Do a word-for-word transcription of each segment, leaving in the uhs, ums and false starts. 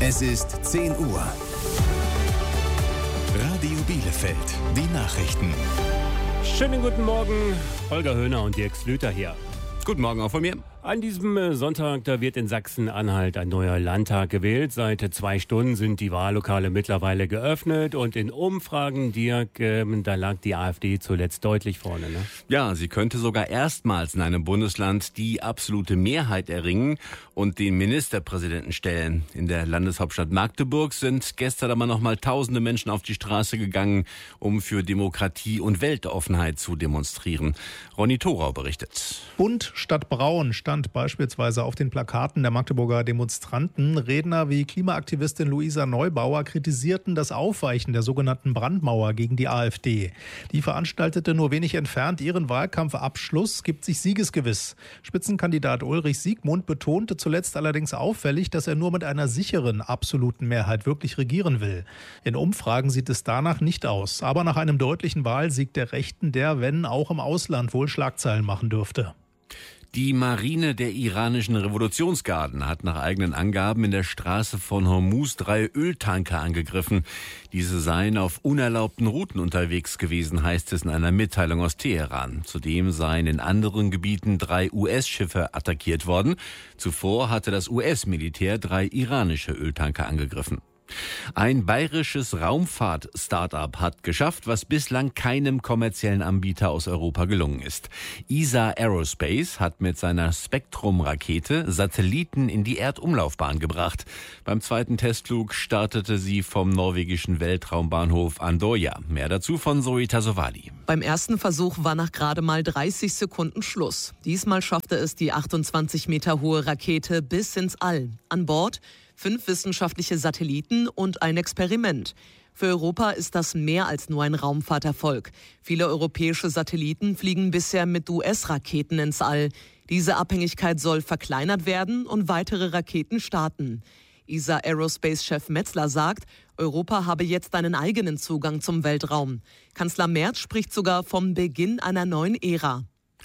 Es ist zehn Uhr. Radio Bielefeld, die Nachrichten. Schönen guten Morgen, Holger Höhner und Dirk Slüter hier. Guten Morgen auch von mir. An diesem Sonntag, da wird in Sachsen-Anhalt ein neuer Landtag gewählt. Seit zwei Stunden sind die Wahllokale mittlerweile geöffnet und in Umfragen, Dirk, äh, da lag die AfD zuletzt deutlich vorne, ne? Ja, sie könnte sogar erstmals in einem Bundesland die absolute Mehrheit erringen und den Ministerpräsidenten stellen. In der Landeshauptstadt Magdeburg sind gestern aber noch mal tausende Menschen auf die Straße gegangen, um für Demokratie und Weltoffenheit zu demonstrieren. Ronny Thorau berichtet. Bunt statt braun stand beispielsweise auf den Plakaten der Magdeburger Demonstranten. Redner wie Klimaaktivistin Luisa Neubauer kritisierten das Aufweichen der sogenannten Brandmauer gegen die AfD. Die veranstaltete nur wenig entfernt ihren Wahlkampfabschluss, gibt sich siegesgewiss. Spitzenkandidat Ulrich Siegmund betonte zuletzt allerdings auffällig, dass er nur mit einer sicheren, absoluten Mehrheit wirklich regieren will. In Umfragen sieht es danach nicht aus. Aber nach einem deutlichen Wahlsieg der Rechten, der, wenn auch im Ausland, wohl Schlagzeilen machen dürfte. Die Marine der iranischen Revolutionsgarden hat nach eigenen Angaben in der Straße von Hormuz drei Öltanker angegriffen. Diese seien auf unerlaubten Routen unterwegs gewesen, heißt es in einer Mitteilung aus Teheran. Zudem seien in anderen Gebieten drei U S-Schiffe attackiert worden. Zuvor hatte das U S-Militär drei iranische Öltanker angegriffen. Ein bayerisches Raumfahrt-Startup hat geschafft, was bislang keinem kommerziellen Anbieter aus Europa gelungen ist. E S A Aerospace hat mit seiner Spektrum-Rakete Satelliten in die Erdumlaufbahn gebracht. Beim zweiten Testflug startete sie vom norwegischen Weltraumbahnhof Andøya. Mehr dazu von Zoe Tasovali. Beim ersten Versuch war nach gerade mal dreißig Sekunden Schluss. Diesmal schaffte es die achtundzwanzig Meter hohe Rakete bis ins All. An Bord fünf wissenschaftliche Satelliten und ein Experiment. Für Europa ist das mehr als nur ein Raumfahrterfolg. Viele europäische Satelliten fliegen bisher mit U S-Raketen ins All. Diese Abhängigkeit soll verkleinert werden und weitere Raketen starten. E S A Aerospace-Chef Metzler sagt, Europa habe jetzt einen eigenen Zugang zum Weltraum. Kanzler Merz spricht sogar vom Beginn einer neuen Ära.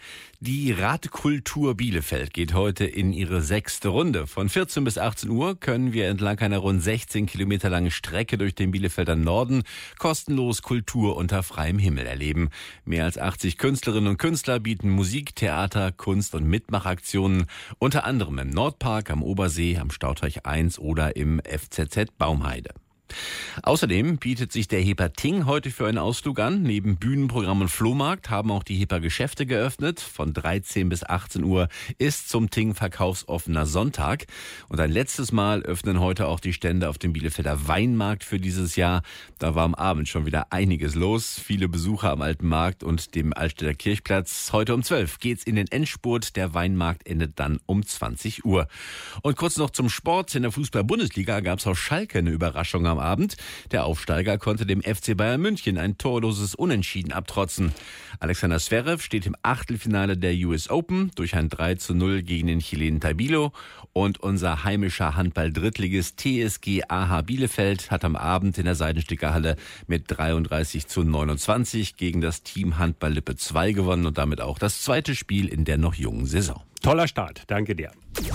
Die Radkultur Bielefeld geht heute in ihre sechste Runde. Von vierzehn bis achtzehn Uhr können wir entlang einer rund sechzehn Kilometer langen Strecke durch den Bielefelder Norden kostenlos Kultur unter freiem Himmel erleben. Mehr als achtzig Künstlerinnen und Künstler bieten Musik, Theater, Kunst und Mitmachaktionen, unter anderem im Nordpark, am Obersee, am Stauteich eins oder im F Z Z Baumheide. Außerdem bietet sich der Hepa-Ting heute für einen Ausflug an. Neben Bühnenprogramm und Flohmarkt haben auch die Hepa-Geschäfte geöffnet. Von dreizehn bis achtzehn Uhr ist zum Ting verkaufsoffener Sonntag. Und ein letztes Mal öffnen heute auch die Stände auf dem Bielefelder Weinmarkt für dieses Jahr. Da war am Abend schon wieder einiges los. Viele Besucher am Alten Markt und dem Altstädter Kirchplatz. Heute um zwölf geht's in den Endspurt. Der Weinmarkt endet dann um zwanzig Uhr. Und kurz noch zum Sport. In der Fußball-Bundesliga gab's auf Schalke eine Überraschung am Abend. Der Aufsteiger konnte dem F C Bayern München ein torloses Unentschieden abtrotzen. Alexander Zverev steht im Achtelfinale der U S Open durch ein drei zu null gegen den Chilenen Tabilo. Und unser heimischer Handball-Drittligist T S G A H Bielefeld hat am Abend in der Seidenstickerhalle mit dreiunddreißig zu neunundzwanzig gegen das Team Handball Lippe zwei gewonnen und damit auch das zweite Spiel in der noch jungen Saison. Toller Start, danke dir.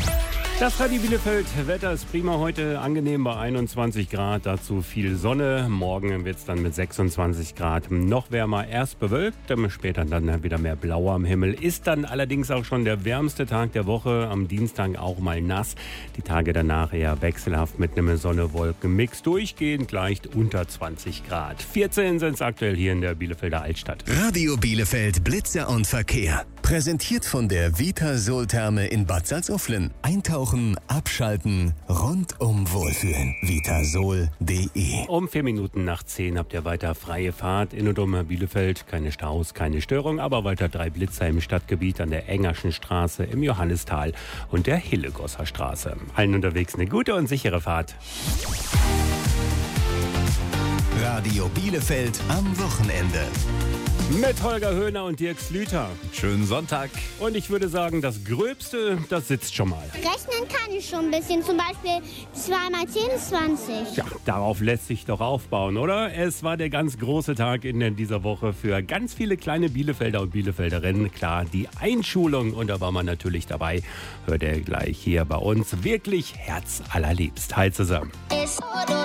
Das Radio Bielefeld, Wetter ist prima heute, angenehm bei einundzwanzig Grad, dazu viel Sonne. Morgen wird es dann mit sechsundzwanzig Grad noch wärmer, erst bewölkt, später dann wieder mehr Blau am Himmel. Ist dann allerdings auch schon der wärmste Tag der Woche, am Dienstag auch mal nass. Die Tage danach eher wechselhaft mit einem Sonne-Wolken-Mix, durchgehend leicht unter zwanzig Grad. vierzehn sind es aktuell hier in der Bielefelder Altstadt. Radio Bielefeld, Blitzer und Verkehr. Präsentiert von der Vitasol-Therme in Bad Salzuflen. Eintauchen, abschalten, rundum wohlfühlen. vitasol punkt de. Um vier Minuten nach zehn habt ihr weiter freie Fahrt in und um Bielefeld. Keine Staus, keine Störung, aber weiter drei Blitzer im Stadtgebiet an der Engerschen Straße, im Johannistal und der Hillegosser Straße. Allen unterwegs eine gute und sichere Fahrt. Radio Bielefeld am Wochenende. Mit Holger Höhner und Dirk Slüter. Schönen Sonntag. Und ich würde sagen, das Gröbste, das sitzt schon mal. Rechnen kann ich schon ein bisschen. Zum Beispiel zwei mal zehn ist zwanzig. Ja, darauf lässt sich doch aufbauen, oder? Es war der ganz große Tag in dieser Woche für ganz viele kleine Bielefelder und Bielefelderinnen. Klar, die Einschulung. Und da war man natürlich dabei. Hört ihr gleich hier bei uns. Wirklich herzallerliebst. Hi zusammen. Ich wurde